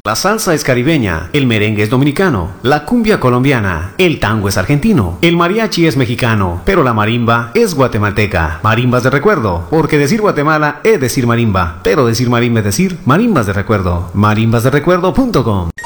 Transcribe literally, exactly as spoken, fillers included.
La salsa es caribeña, el merengue es dominicano, la cumbia colombiana, el tango es argentino, el mariachi es mexicano, pero la marimba es guatemalteca. Marimbas de recuerdo, porque decir Guatemala es decir marimba, pero decir marimba es decir marimbas de recuerdo. marimbas de recuerdo punto com